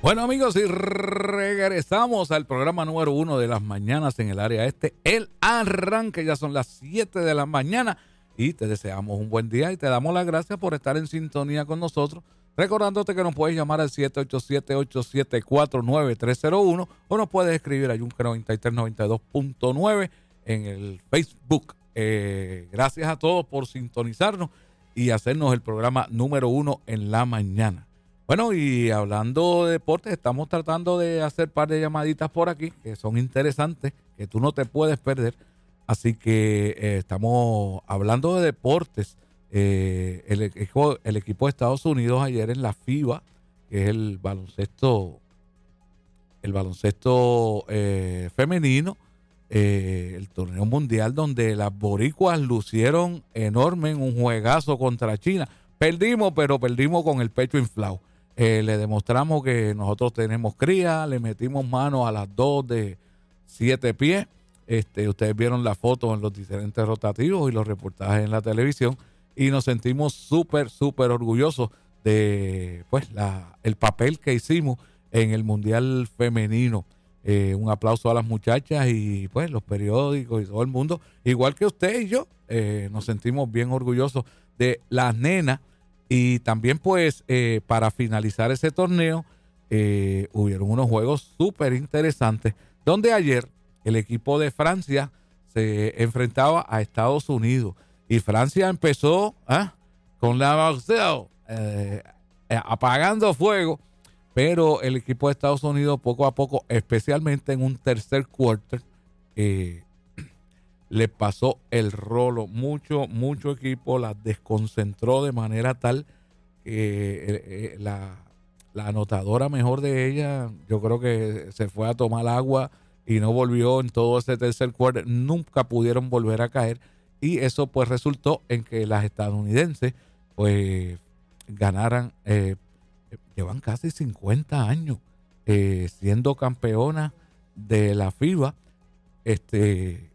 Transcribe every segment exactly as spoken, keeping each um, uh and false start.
Bueno, amigos, y regresamos al programa número uno de las mañanas en el área este, El Arranque. Ya son las siete de la mañana y te deseamos un buen día y te damos las gracias por estar en sintonía con nosotros. Recordándote que nos puedes llamar al siete ocho siete, ocho siete cuatro, nueve tres cero uno o nos puedes escribir a yunque noventa y tres noventa y dos punto nueve en el Facebook. Eh, gracias a todos por sintonizarnos y hacernos el programa número uno en la mañana. Bueno, y hablando de deportes, estamos tratando de hacer un par de llamaditas por aquí que son interesantes, que tú no te puedes perder. Así que eh, estamos hablando de deportes. Eh, el, equipo, el equipo de Estados Unidos ayer en la FIBA, que es el baloncesto, el baloncesto eh, femenino, eh, el torneo mundial donde las boricuas lucieron enorme en un juegazo contra China. Perdimos, pero perdimos con el pecho inflado. Eh, le demostramos que nosotros tenemos cría, le metimos mano a las dos de siete pies. Este, ustedes vieron la foto en los diferentes rotativos y los reportajes en la televisión. Y nos sentimos súper, súper orgullosos de pues la, el papel que hicimos en el Mundial Femenino. Eh, un aplauso a las muchachas y pues los periódicos y todo el mundo. Igual que usted y yo, eh, nos sentimos bien orgullosos de las nenas. Y también pues eh, para finalizar ese torneo, eh, hubieron unos juegos súper interesantes, donde ayer el equipo de Francia se enfrentaba a Estados Unidos. Y Francia empezó ¿eh? con la boxeo, eh, apagando fuego, pero el equipo de Estados Unidos poco a poco, especialmente en un tercer quarter, eh, le pasó el rolo. Mucho, mucho equipo la desconcentró de manera tal que eh, eh, la, la anotadora mejor de ella, yo creo que se fue a tomar agua y no volvió en todo ese tercer quarter. Nunca pudieron volver a caer. Y eso pues resultó en que las estadounidenses pues ganaran, eh, llevan casi cincuenta años eh, siendo campeonas de la FIBA. Este,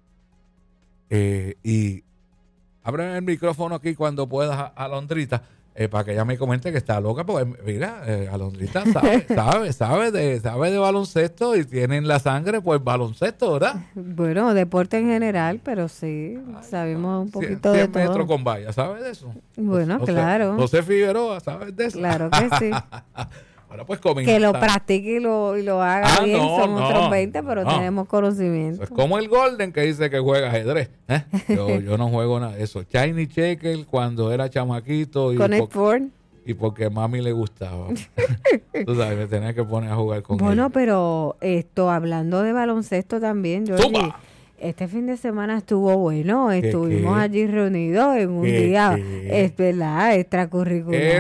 eh, y abran el micrófono aquí cuando puedas, Alondrita, eh, para que ella me comente que está loca, porque mira, eh, Alondrita sabe, sabe, sabe de, sabe de baloncesto y tienen la sangre pues baloncesto, ¿verdad? Bueno, deporte en general, pero sí, Ay, sabemos un poquito de todo. cien metros con valla, ¿sabes de eso? Bueno, José, claro. José Figueroa, ¿sabes de eso? Claro que sí. Bueno, pues comenta. Que lo practique y lo, y lo haga ah, bien, no, son no, otros veinte, pero no. tenemos conocimiento. Es como el Golden que dice que juega ajedrez. ¿eh? Yo, yo no juego nada de eso. Shiny Checker cuando era chamaquito. Y Connect Four. Y porque a mami le gustaba. Tú sabes, me tenía que poner a jugar con él. Bueno, pero esto, hablando de baloncesto también, yo este fin de semana estuvo bueno, estuvimos ¿Qué? allí reunidos en un ¿Qué? día, ¿Qué? es verdad, extracurricular. ¡Qué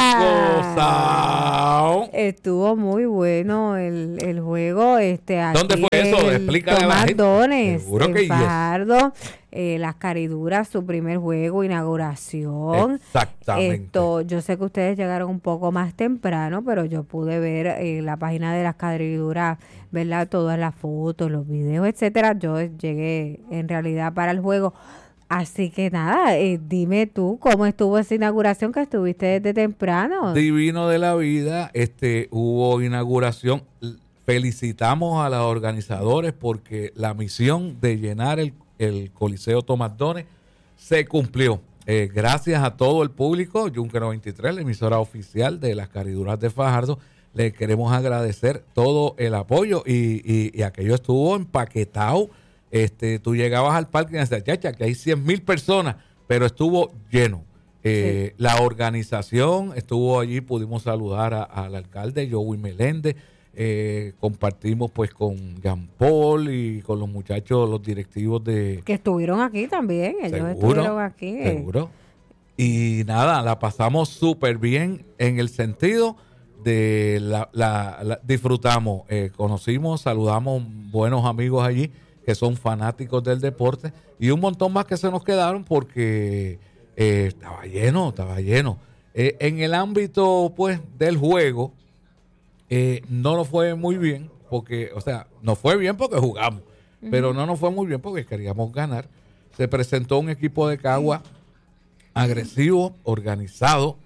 cosa! Estuvo muy bueno el, el juego. Este, ¿Dónde fue eso? Explícale a la gente. Dones, Seguro en que Fajardo, eh, Las Cariduras, su primer juego, inauguración. Exactamente. Esto, yo sé que ustedes llegaron un poco más temprano, pero yo pude ver en eh, la página de Las Cariduras, ¿verdad? Todas las fotos, los videos, etcétera. Yo llegué en realidad para el juego. Así que nada, eh, dime tú cómo estuvo esa inauguración que estuviste desde temprano. Divino de la vida, este, hubo inauguración. Felicitamos a los organizadores porque la misión de llenar el, el Coliseo Tomás Dones se cumplió. Eh, gracias a todo el público, Yunque noventa y tres, la emisora oficial de Las Cariduras de Fajardo, le queremos agradecer todo el apoyo y, y, y aquello estuvo empaquetado. Este, tú llegabas al parque y decías, chacha, que hay cien mil personas, pero estuvo lleno. Eh, sí. La organización estuvo allí, pudimos saludar a, al alcalde Joey Meléndez, eh, compartimos pues con Jean Paul y con los muchachos, los directivos de... Que estuvieron aquí también, ellos seguro, estuvieron aquí. Seguro. Y nada, la pasamos súper bien en el sentido de la, la, la disfrutamos, eh, conocimos, saludamos buenos amigos allí que son fanáticos del deporte y un montón más que se nos quedaron porque eh, estaba lleno, estaba lleno. Eh, en el ámbito pues del juego eh, no nos fue muy bien porque, o sea, nos fue bien porque jugamos, uh-huh. pero no nos fue muy bien porque queríamos ganar. Se presentó un equipo de Cagua agresivo, organizado,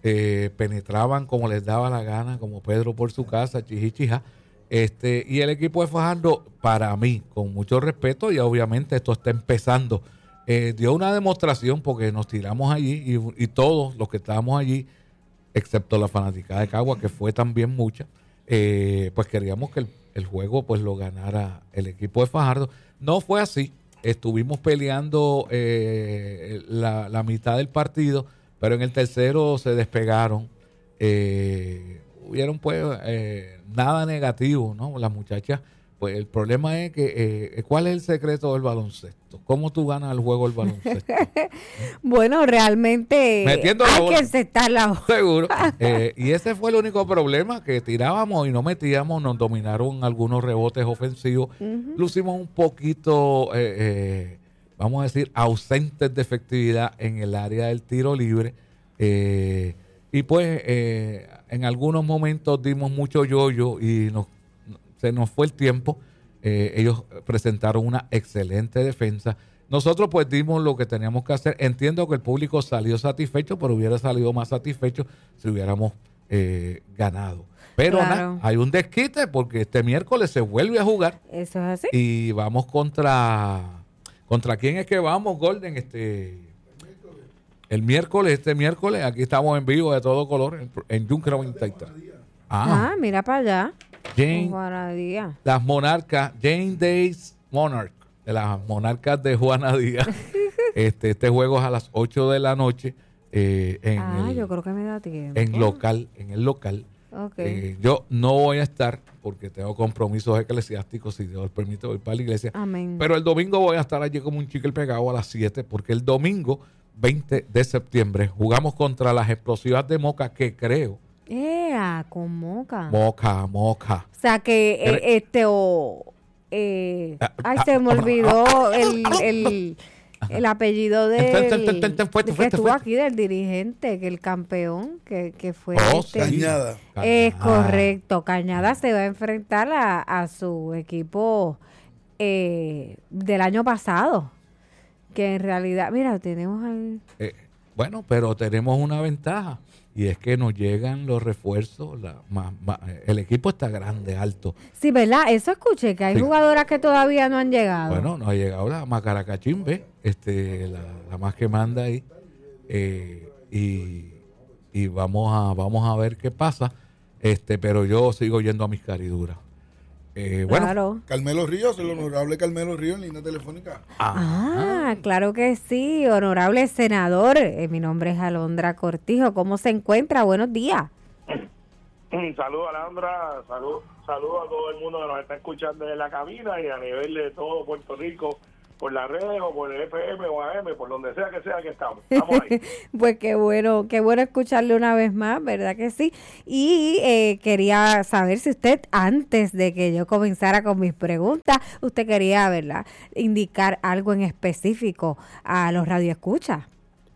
eh, penetraban como les daba la gana, como Pedro por su casa, chijichija. Este, y el equipo de Fajardo, para mí, con mucho respeto, y obviamente esto está empezando, eh, dio una demostración porque nos tiramos allí y, y todos los que estábamos allí, excepto la fanaticada de Cagua, que fue también mucha, eh, pues queríamos que el, el juego pues lo ganara el equipo de Fajardo. No fue así, estuvimos peleando eh, la, la mitad del partido, pero en el tercero se despegaron. Eh, hubieron pues eh, nada negativo, ¿no? Las muchachas, pues el problema es que, eh, ¿cuál es el secreto del baloncesto? ¿Cómo tú ganas el juego del baloncesto? Bueno, realmente Metiendo hay la que aceptar la Seguro. Eh, y ese fue el único problema, que tirábamos y no metíamos, nos dominaron algunos rebotes ofensivos, Uh-huh. lucimos un poquito, eh, eh, vamos a decir, ausentes de efectividad en el área del tiro libre. Eh, y pues eh, en algunos momentos dimos mucho yoyo y nos, se nos fue el tiempo. Eh, ellos presentaron una excelente defensa. Nosotros pues dimos lo que teníamos que hacer. Entiendo que el público salió satisfecho, pero hubiera salido más satisfecho si hubiéramos eh, ganado. Pero Claro. nada, hay un desquite porque este miércoles se vuelve a jugar Eso es así. y vamos contra... ¿Contra quién es que vamos, Golden? Este, el miércoles, este miércoles, aquí estamos en vivo de todo color en, en Juncker noventa y tres. Ah, Ah, mira para allá. Jane, Juana Díaz. las monarcas, Jane Days Monarch, de las monarcas de Juana Díaz. este, este juego es a las ocho de la noche eh, en, Ah, el, yo creo que me da tiempo. en local, en el local. Ok. Eh, yo no voy a estar porque tengo compromisos eclesiásticos, si Dios permite, voy para la iglesia. Amén. Pero el domingo voy a estar allí como un chicle pegado a las siete, porque el domingo veinte de septiembre jugamos contra las explosivas de Moca, que creo. ¡Ea! Con Moca. Moca, Moca. O sea que eh, Cre- este o... eh, Ah, ay, ah, se me ah, olvidó el, el, el apellido del Ten, ten, ten, ten, fuerte, que fuerte, estuvo fuerte. aquí, del dirigente, que el campeón, que, que fue Oh, este. sí. Cañada. Es Cañada. correcto. Cañada se va a enfrentar a, a su equipo eh, del año pasado. Que en realidad, mira, tenemos ahí. Eh, bueno, pero tenemos una ventaja y es que nos llegan los refuerzos. La, más, más- el equipo está grande, alto. Sí, ¿verdad? Eso escuché, que hay Sí. jugadoras que todavía no han llegado. Bueno, nos ha llegado la Macaracachimbe, este, la, la más que manda ahí. Eh, y y vamos a vamos a ver qué pasa. Este, pero yo sigo yendo a mis cariduras. Eh, bueno, Claro. Carmelo Ríos, el honorable Carmelo Ríos en línea telefónica. Ah, claro que sí, honorable senador. Eh, mi nombre es Alondra Cortijo. ¿Cómo se encuentra? Buenos días. Saludos, Alondra, salud, saludos a todo el mundo que nos está escuchando desde la cabina y a nivel de todo Puerto Rico, por las redes o por el F M o A M, por donde sea que sea que estamos. Estamos ahí. Pues qué bueno, qué bueno escucharle una vez más, ¿verdad que sí? Y eh, quería saber si usted, antes de que yo comenzara con mis preguntas, usted quería, ¿verdad?, indicar algo en específico a los radioescuchas.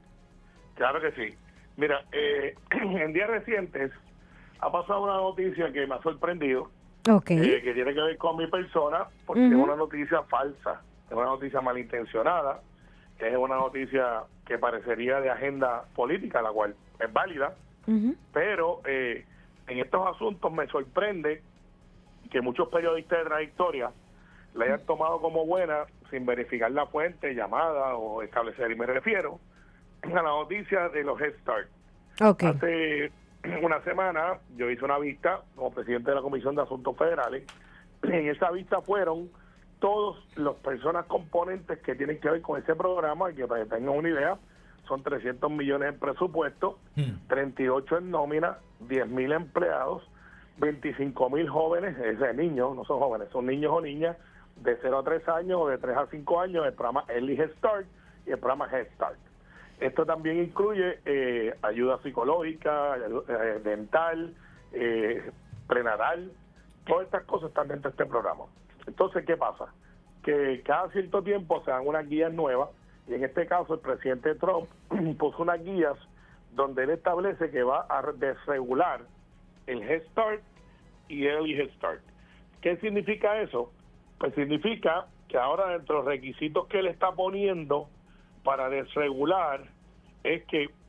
Claro que sí. Mira, eh, en días recientes ha pasado una noticia que me ha sorprendido, Ok. eh, que tiene que ver con mi persona, porque Ujú. es una noticia falsa, es una noticia malintencionada, es una noticia que parecería de agenda política, la cual es válida, Ujú. pero eh, en estos asuntos me sorprende que muchos periodistas de trayectoria la hayan tomado como buena sin verificar la fuente, llamada o establecer, y me refiero a la noticia de los Head Start. Ok. Hace una semana yo hice una vista como presidente de la Comisión de Asuntos Federales. En esa vista fueron todos los personas componentes que tienen que ver con ese programa, y que para que tengan una idea, son trescientos millones en presupuesto, treinta y ocho en nómina, diez mil empleados, veinticinco mil jóvenes, ese niños, no son jóvenes, son niños o niñas de cero a tres años o de tres a cinco años, el programa Early Head Start y el programa Head Start. Esto también incluye eh, ayuda psicológica, ayuda, eh, dental, eh, prenatal, todas estas cosas están dentro de este programa. Entonces, ¿qué pasa? Que cada cierto tiempo se dan unas guías nuevas, y en este caso el presidente Trump puso unas guías donde él establece que va a desregular el Head Start y Early Head Start. ¿Qué significa eso? Pues significa que ahora dentro de los requisitos que él está poniendo para desregular es que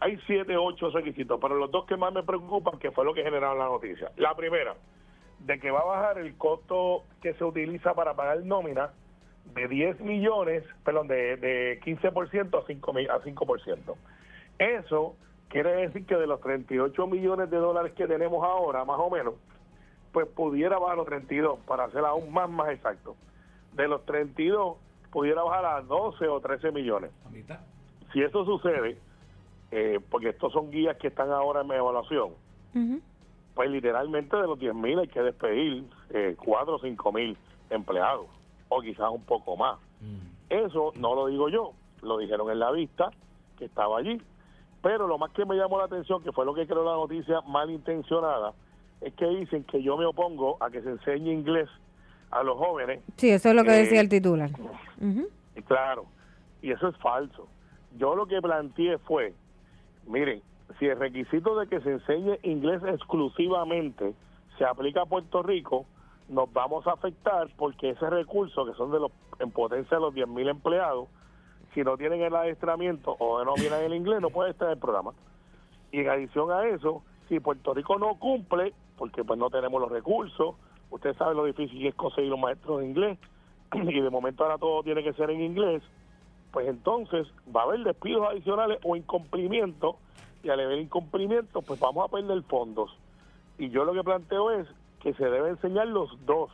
hay siete, ocho requisitos, pero los dos que más me preocupan, que fue lo que generaron la noticia. La primera, de que va a bajar el costo que se utiliza para pagar nómina de diez millones, perdón, de, de quince por ciento a cinco, a cinco por ciento. Eso quiere decir que de los treinta y ocho millones de dólares que tenemos ahora, más o menos, pues pudiera bajar a los treinta y dos, para ser aún más, más exacto. De los treinta y dos, pudiera bajar a doce o trece millones. Si eso sucede, eh, porque estos son guías que están ahora en mi evaluación, uh-huh. pues literalmente de los diez mil hay que despedir eh, cuatro o cinco mil empleados, o quizás un poco más. Uh-huh. Eso no lo digo yo, lo dijeron en la vista, que estaba allí. Pero lo más que me llamó la atención, que fue lo que creó la noticia malintencionada, es que dicen que yo me opongo a que se enseñe inglés a los jóvenes. Sí, eso es lo que eh, decía el titular. Uh-huh. Claro, y eso es falso. Yo lo que planteé fue, miren, si el requisito de que se enseñe inglés exclusivamente se aplica a Puerto Rico, nos vamos a afectar porque ese recurso, que son de los en potencia de los diez mil empleados, si no tienen el adiestramiento o no miran el inglés, no puede estar en el programa. Y en adición a eso, si Puerto Rico no cumple, porque pues no tenemos los recursos, usted sabe lo difícil que es conseguir los maestros de inglés, y de momento ahora todo tiene que ser en inglés, pues entonces va a haber despidos adicionales o incumplimiento, y al haber incumplimiento, pues vamos a perder fondos. Y yo lo que planteo es que se debe enseñar los dos,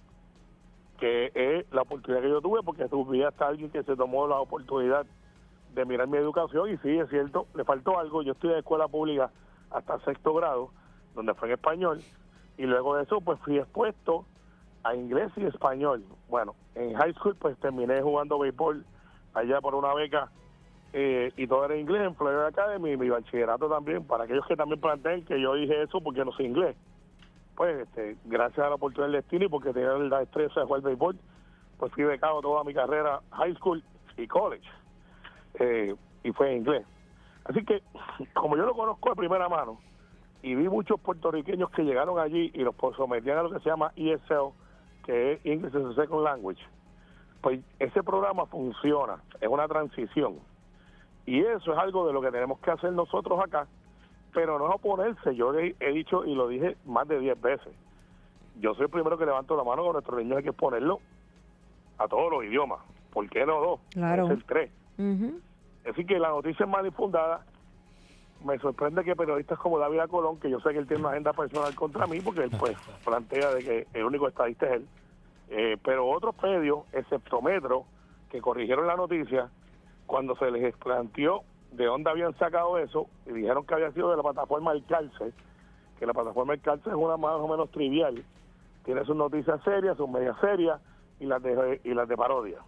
que es la oportunidad que yo tuve, porque tuve hasta alguien que se tomó la oportunidad de mirar mi educación, y sí, es cierto, le faltó algo. Yo estudié en escuela pública hasta sexto grado, donde fue en español, y luego de eso pues fui expuesto a inglés y español. Bueno, en high school pues terminé jugando béisbol allá por una beca, eh, y todo era inglés en Florida Academy, y mi bachillerato también, para aquellos que también planteen que yo dije eso porque no sé inglés. Pues este, gracias a la oportunidad del destino y porque tenía la destreza de jugar béisbol, pues fui becado toda mi carrera, high school y college, eh, y fue en inglés. Así que, como yo lo conozco de primera mano, y vi muchos puertorriqueños que llegaron allí y los sometían a lo que se llama E S L, que es English as a Second Language, pues ese programa funciona, es una transición. Y eso es algo de lo que tenemos que hacer nosotros acá, pero no es oponerse. Yo he, he dicho y lo dije más de diez veces. Yo soy el primero que levanto la mano, con nuestros niños hay que ponerlo a todos los idiomas. ¿Por qué no dos? Claro. Es el tres. Uh-huh. Así que la noticia es mal infundada. Me sorprende que periodistas como David Colón, que yo sé que él tiene una agenda personal contra mí, porque él pues plantea de que el único estadista es él, eh, pero otros medios, excepto Metro, que corrigieron la noticia, cuando se les planteó de dónde habían sacado eso, y dijeron que había sido de la plataforma El Calce, que la plataforma El Calce es una más o menos trivial, tiene sus noticias serias, sus medias serias, y las de, y las de parodia.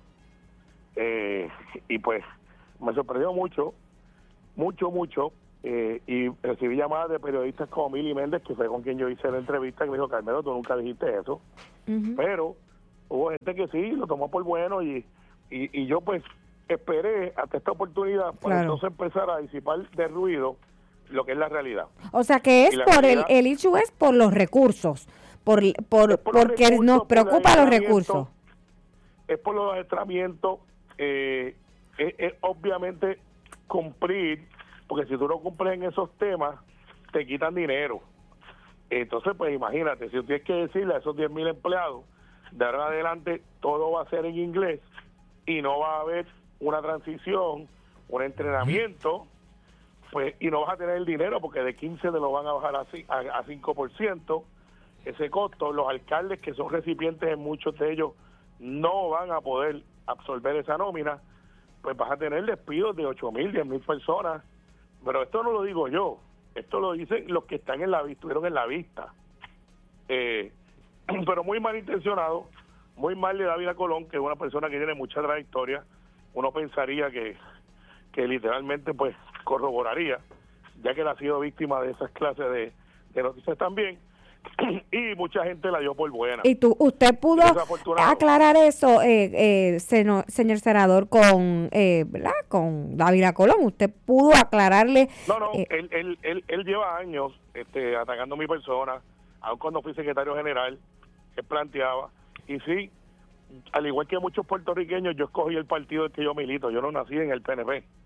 Eh, y pues me sorprendió mucho, mucho, mucho, eh, y recibí llamadas de periodistas como Mili Méndez, que fue con quien yo hice la entrevista, que me dijo, Carmelo, tú nunca dijiste eso. Uh-huh. Pero hubo gente que sí, lo tomó por bueno, y, y, y yo pues esperé hasta esta oportunidad para claro. entonces empezar a disipar de ruido lo que es la realidad. O sea que es por realidad, el, el issue es por los recursos, por, por, por porque recursos, nos preocupa los recursos. Es por los adiestramientos, eh, es, es obviamente cumplir, porque si tú no cumples en esos temas, te quitan dinero. Entonces, pues imagínate, si tú tienes que decirle a esos diez mil empleados, de ahora en adelante todo va a ser en inglés y no va a haber una transición, un entrenamiento, pues y no vas a tener el dinero porque de quince te lo van a bajar a, a cinco por ciento, ese costo. Los alcaldes, que son recipientes en muchos de ellos, no van a poder absorber esa nómina, pues vas a tener despidos de ocho mil, diez mil personas. Pero esto no lo digo yo, esto lo dicen los que están en la estuvieron en la vista. Eh, pero muy malintencionado, muy mal de David Colón, que es una persona que tiene mucha trayectoria. Uno pensaría que, que literalmente pues corroboraría, ya que él ha sido víctima de esas clases de, de noticias también, y mucha gente la dio por buena. ¿Y tú, usted pudo aclarar eso, eh, eh, seno, señor senador, con eh, ¿verdad? con David Colón? ¿Usted pudo aclararle? No, no, eh, él, él, él, él lleva años este, atacando a mi persona, aun cuando fui secretario general, él planteaba, y sí, al igual que muchos puertorriqueños, yo escogí el partido del que yo milito. Yo no nací en el P N P,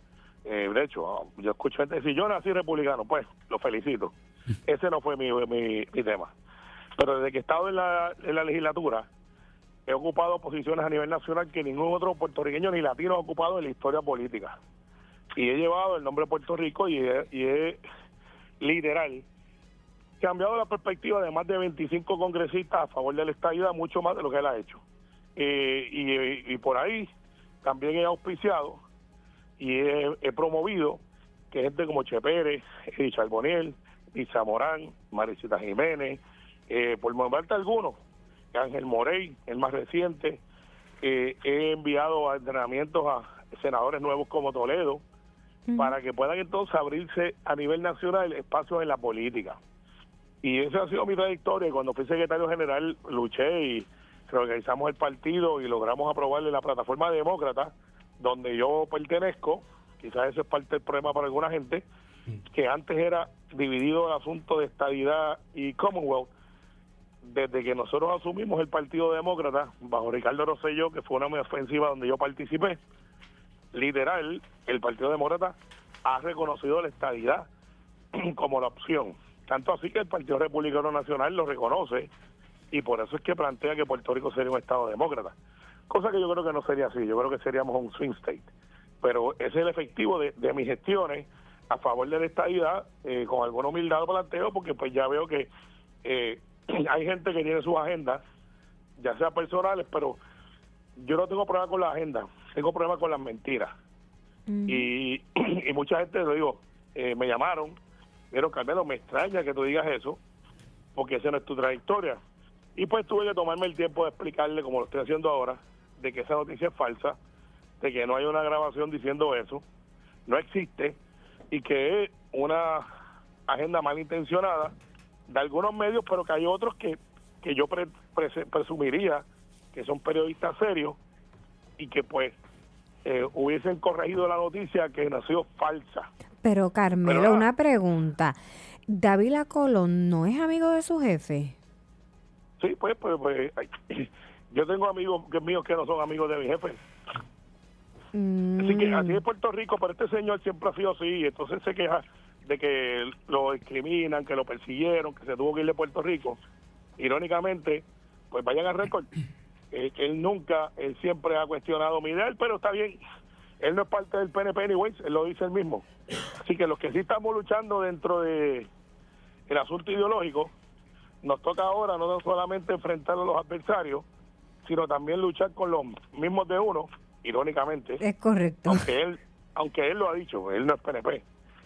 Eh, de hecho, yo escucho gente decir, yo nací republicano, pues, lo felicito. Ese no fue mi, mi, mi tema. Pero desde que he estado en la, en la legislatura, he ocupado posiciones a nivel nacional que ningún otro puertorriqueño ni latino ha ocupado en la historia política. Y he llevado el nombre de Puerto Rico y he, y he literal cambiado la perspectiva de más de veinticinco congresistas a favor de la estadidad, mucho más de lo que él ha hecho. Eh, y, y por ahí también he auspiciado y he, he promovido que gente como Che Pérez, Richard Boniel, Isa Morán, Maricita Jiménez, eh, por nombrarte algunos, Ángel Morey, el más reciente, eh, he enviado a entrenamientos a senadores nuevos como Toledo, mm. para que puedan entonces abrirse a nivel nacional espacios en la política. Y esa ha sido mi trayectoria. Cuando fui secretario general luché y reorganizamos el partido y logramos aprobarle la plataforma demócrata, donde yo pertenezco. Quizás eso es parte del problema para alguna gente, que antes era dividido el asunto de estadidad y Commonwealth. Desde que nosotros asumimos el Partido Demócrata, bajo Ricardo Rosselló, que fue una muy ofensiva donde yo participé, literal, el Partido Demócrata ha reconocido la estadidad como la opción. Tanto así que el Partido Republicano Nacional lo reconoce y por eso es que plantea que Puerto Rico sería un estado demócrata. Cosa que yo creo que no sería así, yo creo que seríamos un swing state. Pero ese es el efectivo de, de mis gestiones a favor de la estadidad, eh, con alguna humildad lo planteo, porque pues ya veo que eh, hay gente que tiene sus agendas, ya sea personales, pero yo no tengo problema con la agenda, tengo problema con las mentiras. Mm. Y, y mucha gente, lo digo, eh, me llamaron, pero Carmelo, me extraña que tú digas eso, porque esa no es tu trayectoria. Y pues tuve que tomarme el tiempo de explicarle, como lo estoy haciendo ahora, de que esa noticia es falsa, de que no hay una grabación diciendo eso, no existe, y que es una agenda malintencionada de algunos medios, pero que hay otros que, que yo pre, pre, presumiría que son periodistas serios y que pues eh, hubiesen corregido la noticia que nació falsa. Pero Carmelo, pero, una pregunta. ¿Dávila Colón no es amigo de su jefe? Sí, pues, pues, pues ay, yo tengo amigos que míos que no son amigos de mi jefe. Mm. Así que así es Puerto Rico, pero este señor siempre ha sido así, entonces se queja de que lo discriminan, que lo persiguieron, que se tuvo que ir de Puerto Rico. Irónicamente, pues vayan al récord. Eh, él nunca, él siempre ha cuestionado mi ideal, pero está bien. Él no es parte del P N P anyways, él lo dice él mismo. Así que los que sí estamos luchando dentro de el asunto ideológico, nos toca ahora no solamente enfrentar a los adversarios, sino también luchar con los mismos de uno, irónicamente. Es correcto. Aunque él, aunque él lo ha dicho, él no es P N P.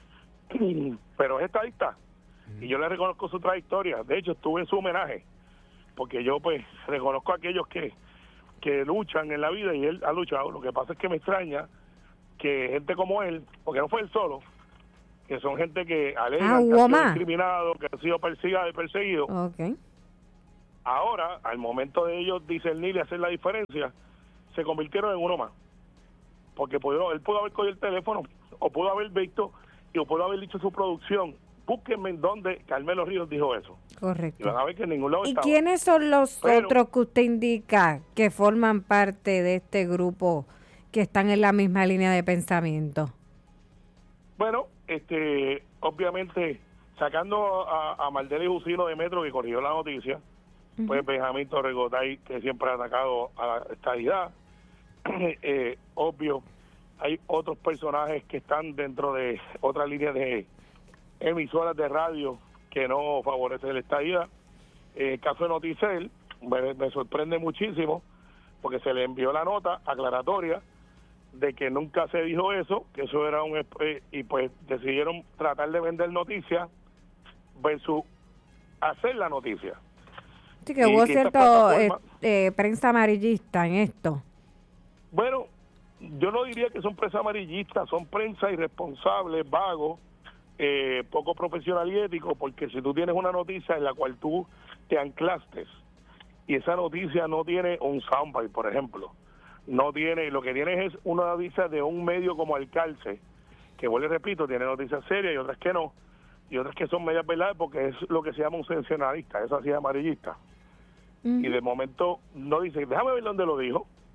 Pero es estadista. Y yo le reconozco su trayectoria. De hecho, estuve en su homenaje, porque yo pues reconozco a aquellos que, que luchan en la vida y él ha luchado. Lo que pasa es que me extraña que gente como él, porque no fue él solo, que son gente que alegan ah, que han sido más. discriminados, que han sido perseguidos y perseguidos. Okay. Ahora, al momento de ellos discernir y hacer la diferencia, se convirtieron en uno más. Porque pudo, él pudo haber cogido el teléfono, o pudo haber visto, y o pudo haber dicho su producción. Búsquenme en donde Carmelo Ríos dijo eso. Correcto. Y van a ver que en ningún lado ¿Y estaba. quiénes son los Pero, otros que usted indica que forman parte de este grupo que están en la misma línea de pensamiento? Bueno, este, obviamente, sacando a, a Maldeli Jusino de Metro, que corrigió la noticia, uh-huh. pues Benjamín Torregotay, que siempre ha atacado a la estadidad, eh, obvio, hay otros personajes que están dentro de otra línea de emisoras de radio que no favorecen la estadidad. En el caso de Noticel, me, me sorprende muchísimo, porque se le envió la nota aclaratoria de que nunca se dijo eso, que eso era un... Eh, y pues decidieron tratar de vender noticias versus hacer la noticia. Sí, que hubo cierta eh, eh, prensa amarillista en esto. Bueno, yo no diría que son prensa amarillistas, son prensa irresponsables, vagos, eh, poco profesional y ético, porque si tú tienes una noticia en la cual tú te anclaste y esa noticia no tiene un soundbite, por ejemplo, no tiene, lo que tienes es una noticia de un medio como Alcalce, que vuelvo y repito, tiene noticias serias y otras que no, y otras que son medias verdades porque es lo que se llama un sensacionalista, eso así es amarillista. Uh-huh. Y de momento no dice, déjame ver dónde lo dijo,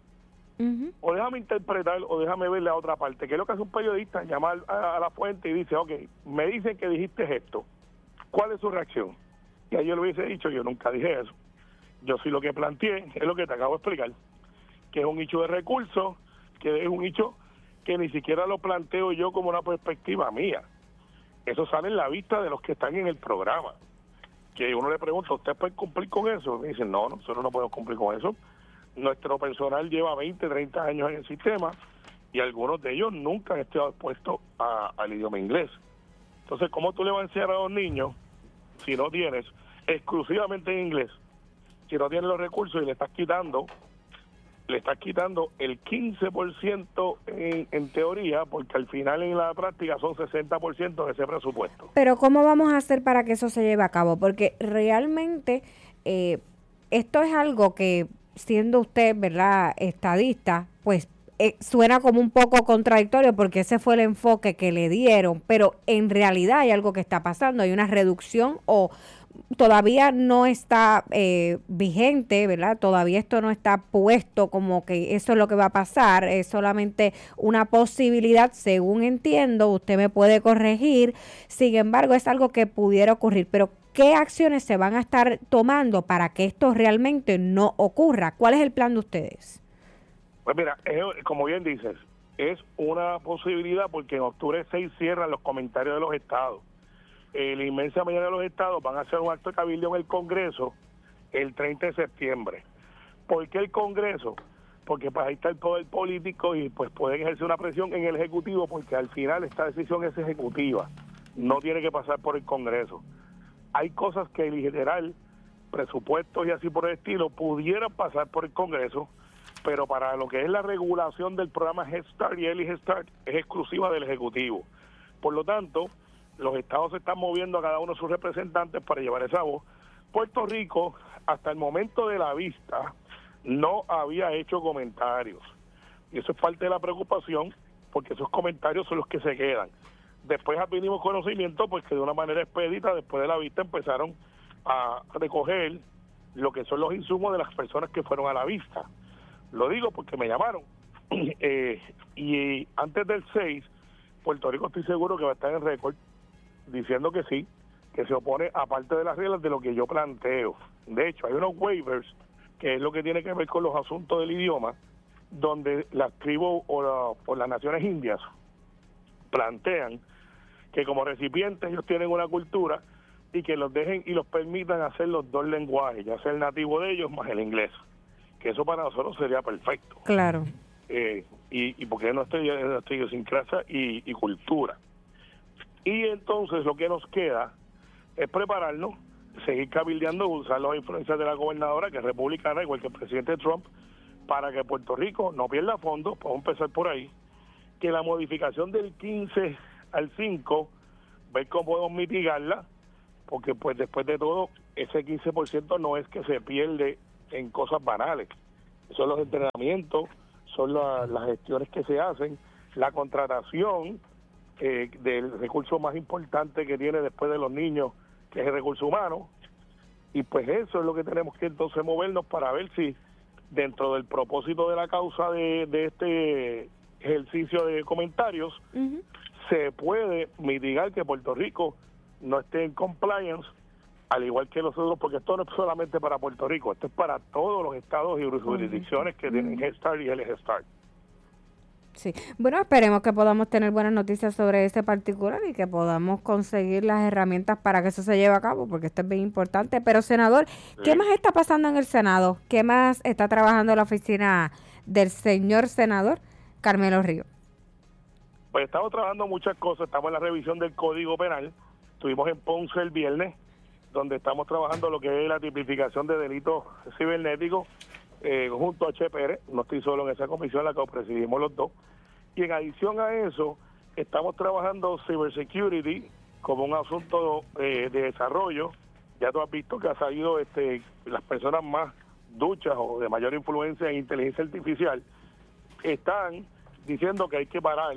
Uh-huh. O déjame interpretar o déjame ver la otra parte. ¿Qué es lo que hace un periodista? Llama a, a la fuente y dice, ok, me dicen que dijiste esto. ¿Cuál es su reacción? Y ahí yo le hubiese dicho, yo nunca dije eso. Yo sí lo que planteé, es lo que te acabo de explicar, que es un hecho de recursos, que es un hecho que ni siquiera lo planteo yo como una perspectiva mía. Eso sale en la vista de los que están en el programa. Que uno le pregunta, ¿usted puede cumplir con eso? Me dicen, no, nosotros no podemos cumplir con eso. Nuestro personal lleva veinte, treinta años en el sistema y algunos de ellos nunca han estado expuestos a, al idioma inglés. Entonces, ¿cómo tú le vas a enseñar a los niños si no tienes exclusivamente en inglés? Si no tienes los recursos y le estás quitando, le estás quitando el quince por ciento en, en teoría, porque al final en la práctica son sesenta por ciento de ese presupuesto. Pero ¿cómo vamos a hacer para que eso se lleve a cabo? Porque realmente eh, esto es algo que, siendo usted, ¿verdad?, estadista, pues eh, suena como un poco contradictorio porque ese fue el enfoque que le dieron, pero en realidad hay algo que está pasando, hay una reducción o todavía no está eh, vigente, ¿verdad? Todavía esto no está puesto como que eso es lo que va a pasar, es solamente una posibilidad, según entiendo, usted me puede corregir, sin embargo es algo que pudiera ocurrir, pero ¿qué acciones se van a estar tomando para que esto realmente no ocurra? ¿Cuál es el plan de ustedes? Pues mira, es, como bien dices, es una posibilidad porque en octubre seis cierran los comentarios de los estados. Eh, la inmensa mayoría de los estados van a hacer un acto de cabildo en el Congreso el treinta de septiembre. ¿Por qué el Congreso? Porque pues ahí está el poder político y pues pueden ejercer una presión en el Ejecutivo porque al final esta decisión es ejecutiva, no tiene que pasar por el Congreso. Hay cosas que literal, presupuestos y así por el estilo, pudieran pasar por el Congreso, pero para lo que es la regulación del programa Head Start y Early Head Start es exclusiva del Ejecutivo. Por lo tanto, los estados se están moviendo a cada uno de sus representantes para llevar esa voz. Puerto Rico, hasta el momento de la vista, no había hecho comentarios. Y eso es parte de la preocupación, porque esos comentarios son los que se quedan. Después adquirimos conocimiento, pues que de una manera expedita, después de la vista, empezaron a recoger lo que son los insumos de las personas que fueron a la vista. Lo digo porque me llamaron. eh, y antes del seis, Puerto Rico estoy seguro que va a estar en récord diciendo que sí, que se opone a parte de las reglas de lo que yo planteo. De hecho, hay unos waivers, que es lo que tiene que ver con los asuntos del idioma, donde las tribus o, la, o las naciones indias plantean que como recipientes ellos tienen una cultura y que los dejen y los permitan hacer los dos lenguajes, ya sea el nativo de ellos más el inglés, que eso para nosotros sería perfecto. Claro. Eh, y, y porque no estoy, no estoy idiosincrasia y, y cultura. Y entonces lo que nos queda es prepararnos, seguir cabildeando, usar las influencias de la gobernadora, que es republicana, igual que el presidente Trump, para que Puerto Rico no pierda fondos, podemos empezar por ahí, que la modificación del quince al cinco, ver cómo podemos mitigarla, porque pues después de todo, ese quince por ciento no es que se pierde en cosas banales, son los entrenamientos, son la, las gestiones que se hacen, la contratación, Eh, del recurso más importante que tiene después de los niños, que es el recurso humano, y pues eso es lo que tenemos que entonces movernos para ver si dentro del propósito de la causa de, de este ejercicio de comentarios uh-huh. se puede mitigar que Puerto Rico no esté en compliance, al igual que nosotros, porque esto no es solamente para Puerto Rico, esto es para todos los estados y jurisdicciones uh-huh. que tienen Head Start y el Head Start. Sí, bueno, esperemos que podamos tener buenas noticias sobre este particular y que podamos conseguir las herramientas para que eso se lleve a cabo, porque esto es bien importante. Pero, senador, ¿qué sí. más está pasando en el Senado? ¿Qué más está trabajando la oficina del señor senador Carmelo Ríos? Pues estamos trabajando muchas cosas. Estamos en la revisión del Código Penal. Estuvimos en Ponce el viernes, donde estamos trabajando lo que es la tipificación de delitos cibernéticos, Eh, junto a H P R, no estoy solo en esa comisión, la que presidimos los dos, y en adición a eso estamos trabajando cybersecurity como un asunto eh, de desarrollo. Ya tú has visto que ha salido este, las personas más duchas o de mayor influencia en inteligencia artificial están diciendo que hay que parar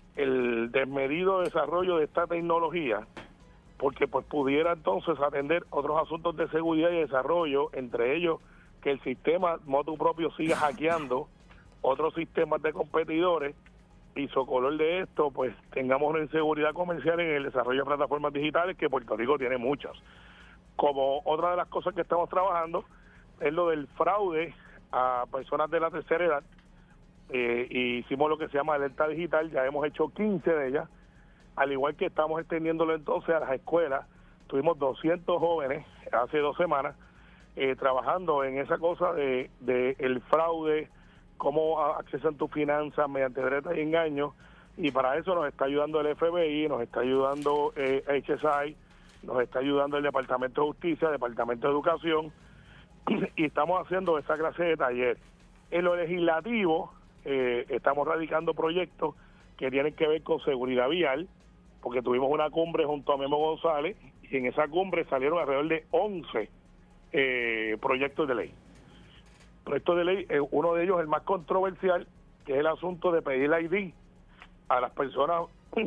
el desmedido desarrollo de esta tecnología, porque pues pudiera entonces atender otros asuntos de seguridad y desarrollo, entre ellos que el sistema motu propio siga hackeando otros sistemas de competidores y socolor de esto, pues tengamos una inseguridad comercial en el desarrollo de plataformas digitales, que Puerto Rico tiene muchas. Como otra de las cosas que estamos trabajando es lo del fraude a personas de la tercera edad. Eh, y hicimos lo que se llama alerta digital, ya hemos hecho quince de ellas, al igual que estamos extendiéndolo entonces a las escuelas. Tuvimos doscientos jóvenes hace dos semanas eh, trabajando en esa cosa de, de el fraude, cómo accesan tus finanzas mediante bretas y engaños, y para eso nos está ayudando el F B I, nos está ayudando eh, H S I, nos está ayudando el Departamento de Justicia, el Departamento de Educación, y estamos haciendo esa clase de taller. En lo legislativo, eh, estamos radicando proyectos que tienen que ver con seguridad vial, porque tuvimos una cumbre junto a Memo González, y en esa cumbre salieron alrededor de once eh, proyectos de ley. Proyectos de ley, eh, uno de ellos, el más controversial, que es el asunto de pedir I D a las personas,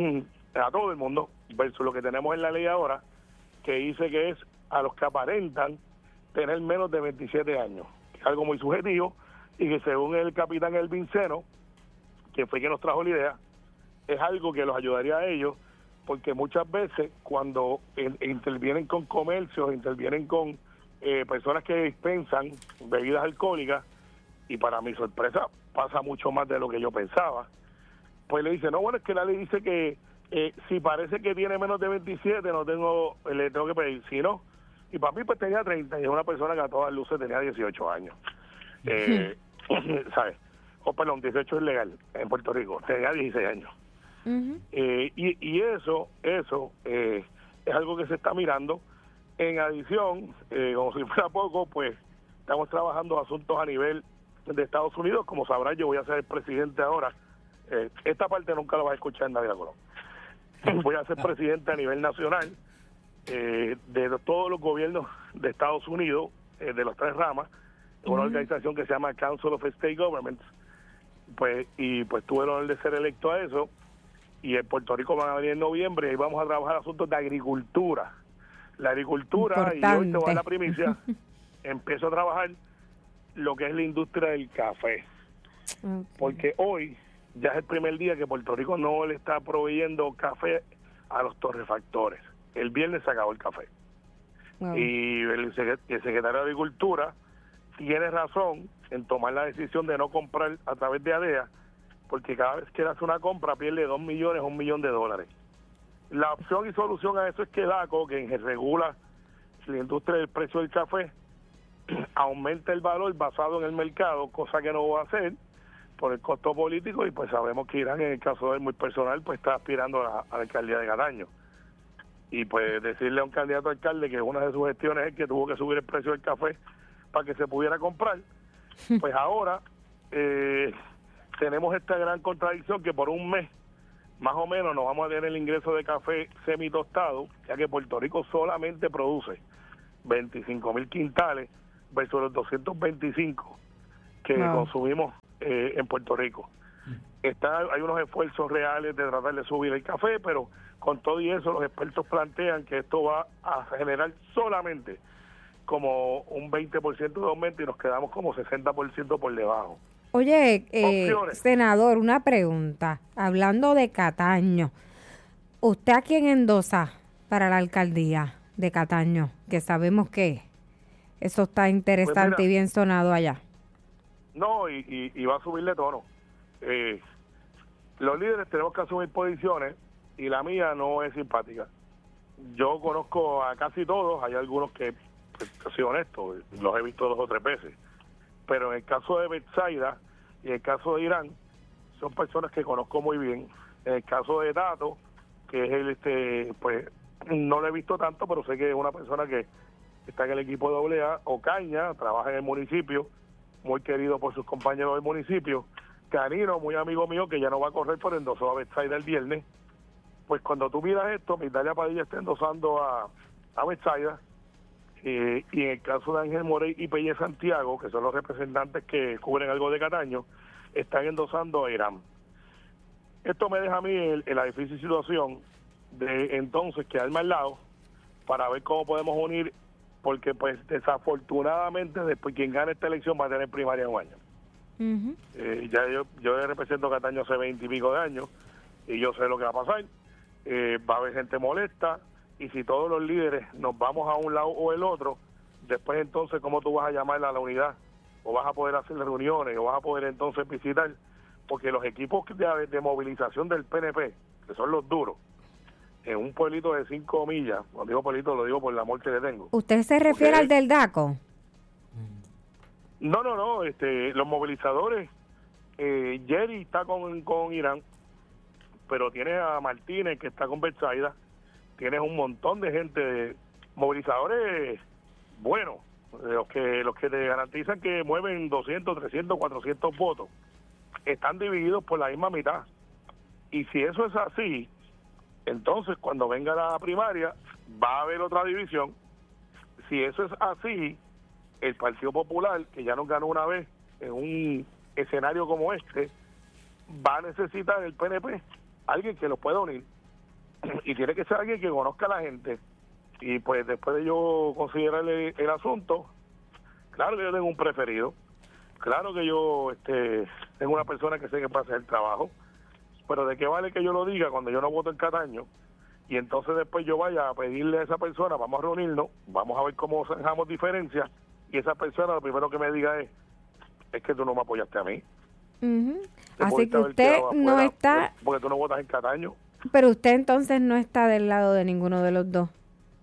a todo el mundo, versus lo que tenemos en la ley ahora, que dice que es a los que aparentan tener menos de veintisiete años, que es algo muy subjetivo, y que según el capitán Elvin Seno, que fue quien nos trajo la idea, es algo que los ayudaría a ellos, porque muchas veces cuando in, intervienen con comercios, intervienen con eh, personas que dispensan bebidas alcohólicas, y para mi sorpresa pasa mucho más de lo que yo pensaba, pues le dice, no, bueno, es que la ley dice que eh, si parece que tiene menos de veintisiete, no tengo, le tengo que pedir, si no, y para mí pues tenía treinta, y es una persona que a todas luces tenía dieciocho años, eh, ¿sabes? O perdón, dieciocho es legal en Puerto Rico, tenía dieciséis años. Uh-huh. eh, y, y eso, eso eh, es algo que se está mirando. En adición, eh, como si fuera poco, pues estamos trabajando asuntos a nivel de Estados Unidos. Como sabrás, yo voy a ser el presidente ahora. Eh, esta parte nunca la vas a escuchar en Navidad Colón. Voy a ser presidente a nivel nacional eh, de todos los gobiernos de Estados Unidos, eh, de las tres ramas, uh-huh. Una organización que se llama Council of State Governments. Pues, y pues tuve el honor de ser electo a eso. Y en Puerto Rico van a venir en noviembre y vamos a trabajar asuntos de agricultura. La agricultura, importante. Y hoy te voy a dar la primicia, empiezo a trabajar lo que es la industria del café. Okay. Porque hoy ya es el primer día que Puerto Rico no le está proveyendo café a los torrefactores. El viernes se acabó el café. Wow. Y el, el secretario de Agricultura tiene razón en tomar la decisión de no comprar a través de ADEA, porque cada vez que hace una compra pierde dos millones o un millón de dólares. La opción y solución a eso es que DACO, que regula la industria del precio del café, aumenta el valor basado en el mercado, cosa que no va a hacer por el costo político, y pues sabemos que Irán, en el caso de él muy personal, pues está aspirando a, a la alcaldía de Cataño. Y pues decirle a un candidato a alcalde que una de sus gestiones es que tuvo que subir el precio del café para que se pudiera comprar, pues ahora eh, tenemos esta gran contradicción que por un mes más o menos nos vamos a tener el ingreso de café semitostado, ya que Puerto Rico solamente produce veinticinco mil quintales versus los doscientos veinticinco que wow. consumimos eh, en Puerto Rico. Está, hay unos esfuerzos reales de tratar de subir el café, pero con todo y eso los expertos plantean que esto va a generar solamente como un veinte por ciento de aumento y nos quedamos como sesenta por ciento por debajo. Oye, eh, senador, una pregunta. Hablando de Cataño, ¿usted a quién endosa para la alcaldía de Cataño? Que sabemos que eso está interesante pues mira, y bien sonado allá. No, y, y, y va a subirle tono. Eh, los líderes tenemos que asumir posiciones y la mía no es simpática. Yo conozco a casi todos, hay algunos que, pues, soy honesto, los he visto dos o tres veces. Pero en el caso de Betsaida y en el caso de Irán, son personas que conozco muy bien. En el caso de Tato, que es el, este, pues, no lo he visto tanto, pero sé que es una persona que está en el equipo de doble A. Ocaña, trabaja en el municipio, muy querido por sus compañeros del municipio. Canino, muy amigo mío, que ya no va a correr, por endosó a Betsaida el viernes. Pues cuando tú miras esto, Migdalia Padilla está endosando a, a Betsaida. Eh, y en el caso de Ángel Morey y Peña Santiago, que son los representantes que cubren algo de Cataño, están endosando a Irán. Esto me deja a mí en, en la difícil situación de entonces quedarme al lado para ver cómo podemos unir, porque pues desafortunadamente después quien gane esta elección va a tener primaria en un año. Uh-huh. Eh, ya yo, yo represento Cataño hace veinte y pico de años y yo sé lo que va a pasar. Eh, va a haber gente molesta y si todos los líderes nos vamos a un lado o el otro, después entonces ¿cómo tú vas a llamar a la unidad? O vas a poder hacer reuniones o vas a poder entonces visitar, porque los equipos de, de movilización del P N P, que son los duros, en un pueblito de cinco millas, cuando digo pueblito lo digo por la amor que le tengo. ¿Usted se refiere Porque, al del DACO? No, no, no, este, los movilizadores, eh, Jerry está con, con Irán, pero tienes a Martínez que está con Betsaida, tienes un montón de gente, de movilizadores buenos, los que los que te garantizan que mueven doscientos, trescientos, cuatrocientos votos, están divididos por la misma mitad. Y si eso es así, entonces cuando venga la primaria va a haber otra división. Si eso es así, el Partido Popular, que ya nos ganó una vez en un escenario como este, va a necesitar el P N P alguien que los pueda unir, y tiene que ser alguien que conozca a la gente. Y pues después de yo considerar el, el asunto, claro que yo tengo un preferido, claro que yo este tengo una persona que sé que puede hacer el trabajo, pero de qué vale que yo lo diga cuando yo no voto en Cataño y entonces después yo vaya a pedirle a esa persona, vamos a reunirnos, vamos a ver cómo zanjamos diferencias, y esa persona lo primero que me diga es es que tú no me apoyaste a mí. Uh-huh. Te Así pudiste que haber usted quedado no afuera, está, porque tú no votas en Cataño. pero usted entonces no está del lado de ninguno de los dos.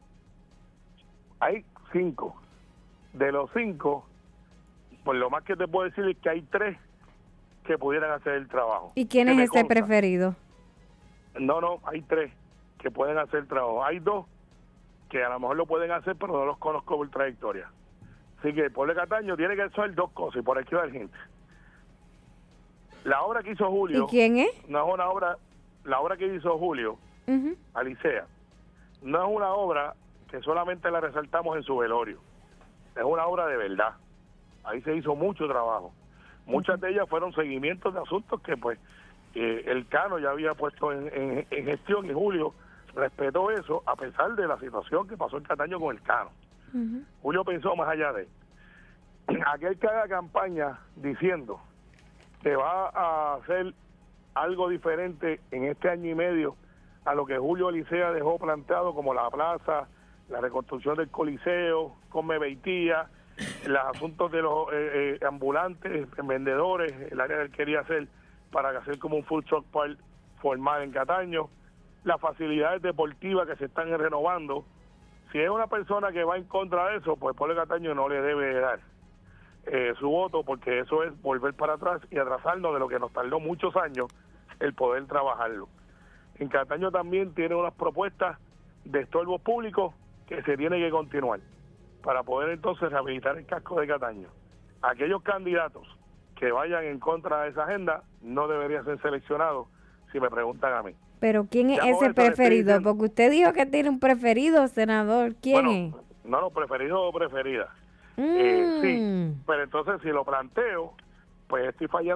Hay cinco. De los cinco, pues lo más que te puedo decir es que hay tres que pudieran hacer el trabajo. ¿Y quién Que es me ese consta. preferido? No, no, hay tres que pueden hacer el trabajo. Hay dos que a lo mejor lo pueden hacer, pero no los conozco por trayectoria. Así que el pueblo de Cataño tiene que hacer dos cosas, y por aquí va la gente. La obra que hizo Julio... ¿Y quién es? No es una obra... La obra que hizo Julio, Uh-huh. Alicea, no es una obra que solamente la resaltamos en su velorio. Es una obra de verdad. Ahí se hizo mucho trabajo. Muchas de ellas fueron seguimientos de asuntos que pues eh, el Cano ya había puesto en, en, en gestión, y Julio respetó eso a pesar de la situación que pasó en Cataño con el Cano. Uh-huh. Julio pensó más allá de aquel que haga campaña diciendo que va a hacer algo diferente en este año y medio a lo que Julio Alicea dejó planteado, como la plaza, la reconstrucción del Coliseo, Come Beitía, los asuntos de los eh, eh, ambulantes, vendedores, el área que él quería hacer para hacer como un food truck park formal en Cataño, las facilidades deportivas que se están renovando. Si es una persona que va en contra de eso, pues el pueblo de Cataño no le debe dar eh, su voto, porque eso es volver para atrás y atrasarnos de lo que nos tardó muchos años el poder trabajarlo. En Cataño también tiene unas propuestas de estorbos públicos que se tiene que continuar para poder entonces rehabilitar el casco de Cataño. Aquellos candidatos que vayan en contra de esa agenda no deberían ser seleccionados, si me preguntan a mí. Pero ¿quién es Ya con ese eso le estoy preferido? diciendo- Porque usted dijo que tiene un preferido, senador. ¿Quién Bueno, no, no, preferido o preferida. es? Eh, Mm. sí, pero entonces si lo planteo, pues estoy fallando